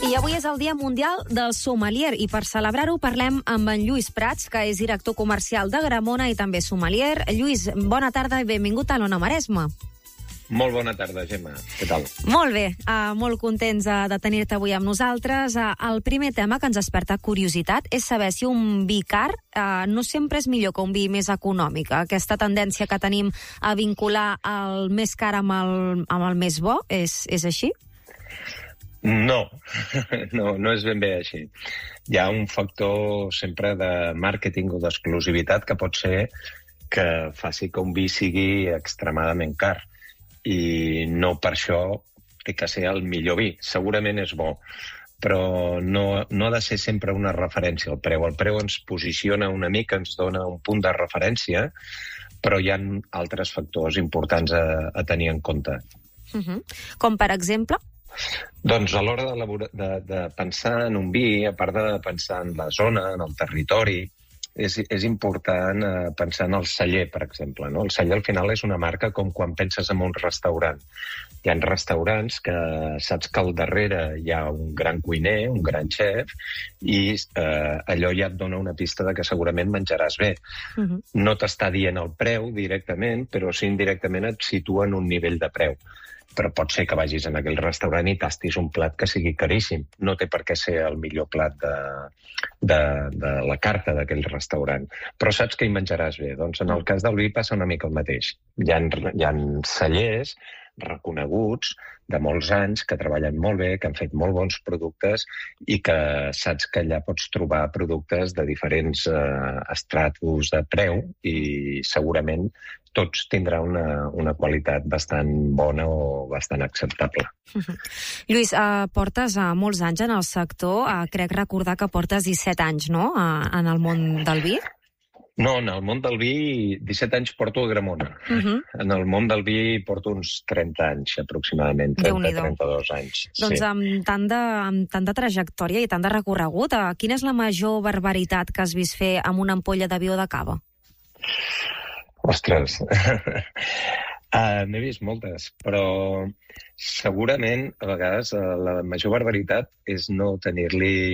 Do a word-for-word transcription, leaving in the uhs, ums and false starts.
I avui és el Dia Mundial del Sommelier i per celebrar-ho parlem amb en Lluís Prats, que és director comercial de Gramona i també sommelier. Lluís, bona tarda i benvingut a l'Ona Maresma. Molt bona tarda, Gemma. Què tal? Molt bé, uh, molt contents uh, de tenir-te avui amb nosaltres. Uh, el primer tema que ens desperta curiositat és saber si un vi car uh, no sempre és millor que un vi més econòmic. Aquesta tendència que tenim a vincular el més car amb el, amb el més bo, és, és així? No, no, no és ben bé així. Hi ha un factor sempre de màrqueting o d'exclusivitat que pot ser que faci que un vi sigui extremadament car. I no per això té que ser el millor vi. Segurament és bo, però no, no ha de ser sempre una referència al preu. El preu ens posiciona una mica, ens dona un punt de referència, però hi ha altres factors importants a, a tenir en compte. Uh-huh. Com per exemple? Doncs a l'hora de, de, de pensar en un vi, a part de pensar en la zona, en el territori, és, és important eh, pensar en el celler, per exemple. No? El celler al final és una marca com quan penses en un restaurant. Hi ha restaurants que saps que al darrere hi ha un gran cuiner, un gran xef, i eh, allò ja et dona una pista de que segurament menjaràs bé. Uh-huh. No t'està dient el preu directament, però sí indirectament et situa en un nivell de preu. Però pot ser que vagis en aquell restaurant i tastis un plat que sigui caríssim. No té per què ser el millor plat de, de, de la carta d'aquell restaurant. Però saps que hi menjaràs bé. Doncs en el cas del vi passa una mica el mateix. Hi ha, hi ha cellers reconeguts de molts anys, que treballen molt bé, que han fet molt bons productes i que saps que allà pots trobar productes de diferents eh, estratos de preu i segurament tots tindran una, una qualitat bastant bona o bastant acceptable. Uh-huh. Lluís, uh, portes uh, molts anys en el sector, uh, crec recordar que portes disset anys, no?, uh, en el món del vi? No, en el món del vi, disset anys porto a Gramona. Uh-huh. En el món del vi porto uns trenta anys, aproximadament, trenta a trenta-dos anys. Doncs sí. amb, tant de, amb tant de trajectòria i tant de recorregut, uh, quina és la major barbaritat que has vist fer amb una ampolla de vi o de cava? Ostres, uh, n'he vist moltes, però segurament a vegades uh, la major barbaritat és no tenir-li